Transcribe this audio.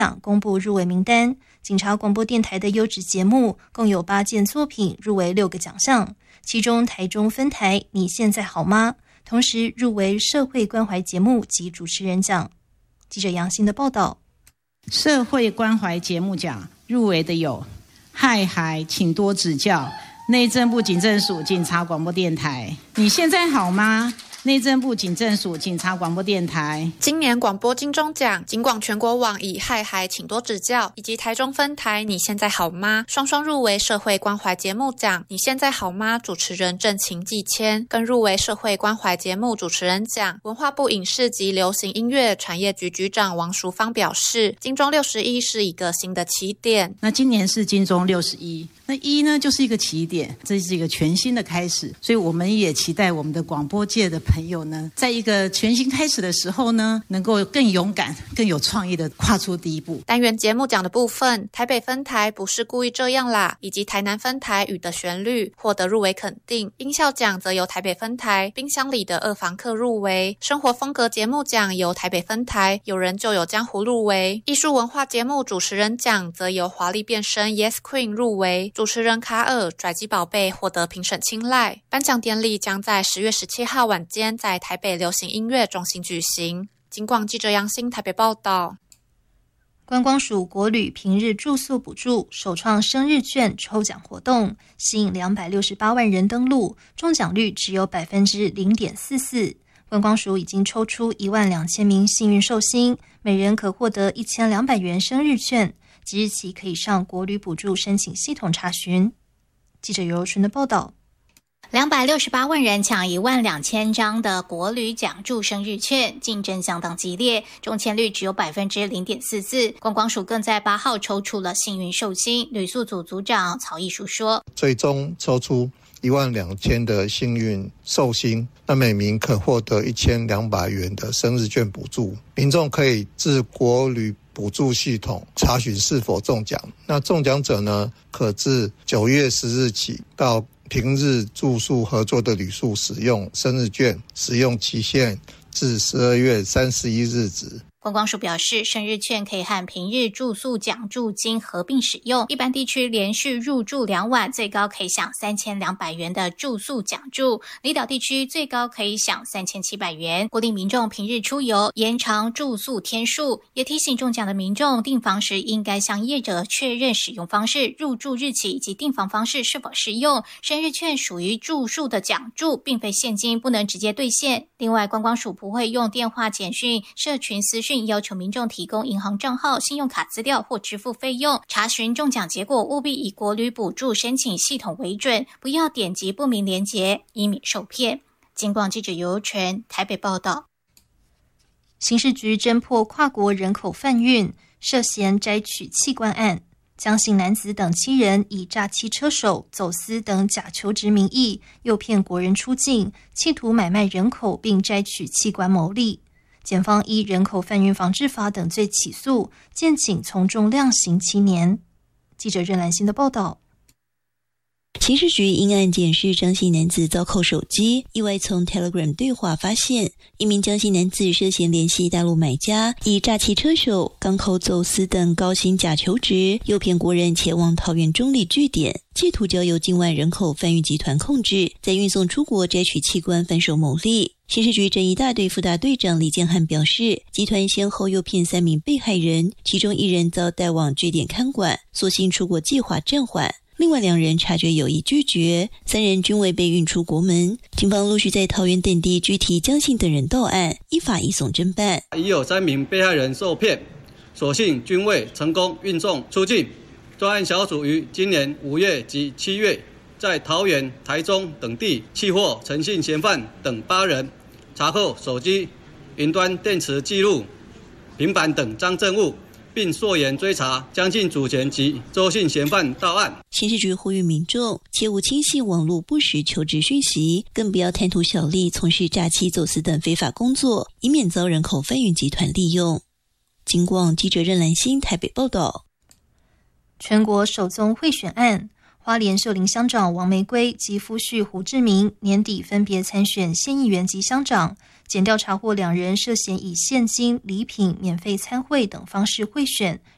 奖公布入围名单，警察广播电台的优质节目共有8件作品入围6个奖项，其中台中分台你现在好吗同时入围社会关怀节目及主持人奖。记者杨欣的报道。 社会关怀节目奖入围的有嗨嗨请多指教，内政部警政署警察广播电台你现在好吗，内政部警政署警察广播电台。 今年广播金钟奖，警广全国网以嗨嗨请多指教以及台中分台你现在好吗双双入围社会关怀节目奖，你现在好吗主持人郑晴季谦更入围社会关怀节目主持人奖。文化部影视及流行音乐产业局局长王淑芳表示，金钟61是一个新的起点。 那今年是金钟61，那1呢就是一个起点，这是一个全新的开始，所以我们也期待我们的广播界的朋友呢，在一个全新开始的时候呢，能够更勇敢更有创意的跨出第一步。 单元节目奖的部分，台北分台不是故意这样啦以及台南分台雨的旋律获得入围肯定。音效奖则由台北分台冰箱里的2房客入围。生活风格节目奖由台北分台有人就有江湖入围。艺术文化节目主持人奖则由华丽变身 Yes Queen 入围，主持人卡尔拽鸡宝贝获得评审青睐。颁奖典礼将在10月17号晚间在台北流行音乐中心举行。警广记者杨欣台北报道。 观光署国旅平日住宿补助首创生日券抽奖活动，吸引268万人登录，中奖率只有 0.44%。观光署已经抽出12000名幸运寿星，每人可获得1200元生日券，即日起可以上国旅补助申请系统查询。记者尤柔纯的报道。 268万人抢12000张的国旅奖助生日券，竞争相当激烈，中签率只有 0.44%。观光署更在8号抽出了幸运寿星，旅宿组组长曹义书说， 最终抽出12000的幸运寿星，那每名可获得1200元的生日券补助，民众可以至国旅补助系统查询是否中奖。那中奖者呢，可自9月10日起到平日住宿合作的旅宿使用生日券，使用期限至12月31日止。 观光署表示，生日券可以和平日住宿奖助金合并使用，一般地区连续入住2晚最高可以享3200元的住宿奖助，离岛地区最高可以享3700元。鼓励民众平日出游延长住宿天数，也提醒中奖的民众订房时应该向业者确认使用方式、入住日期以及订房方式是否适用。生日券属于住宿的奖助，并非现金，不能直接兑现。另外，观光署不会用电话简讯、社群私讯要求民众提供银行账号、信用卡资料或支付费用。查询中奖结果务必以国旅补助申请系统为准，不要点击不明连结，以免受骗。警广记者尤纯台北报道。 刑事局侦破跨国人口贩运涉嫌摘取器官案，江姓男子等7人以诈欺车手、走私等假求职名义诱骗国人出境，企图买卖人口并摘取器官牟利。检方依人口贩运防治法等罪起诉，建请从重量刑7年。记者任兰心的报道。 刑事局因案检视张姓男子遭扣手机，意外从 Telegram 对话发现，一名张姓男子涉嫌联系大陆买家，以诈欺车手、港口走私等高薪假求职，诱骗国人前往桃园中立据点，企图交由境外人口贩运集团控制，再运送出国摘取器官贩售牟利。刑事局侦缉大队副大队长李建汉表示，集团先后诱骗3名被害人，其中1人遭带往据点看管，所幸出国计划暂缓。另外2人察觉有意拒绝，3人均未被运出国门。警方陆续在桃园等地拘提江姓等人到案，依法移送侦办。 已有3名被害人受骗，所幸均未成功运送出境。专案小组于今年5月及7月，在桃园、台中等地缉获陈姓嫌犯等8人，查扣手机、云端电池记录、平板等赃证物，并溯源追查江姓主嫌及周姓嫌犯到案。 刑事局呼吁民众切勿轻信网络不实求职讯息，更不要贪图小利从事诈欺、走私等非法工作，以免遭人口贩运集团利用。警广记者任兰心台北报道。 全国首宗贿选案，花莲秀林乡长王玫瑰及夫婿胡志明年底分别参选县议员及乡长，检调查获2人涉嫌以现金、礼品、免费参会等方式贿选，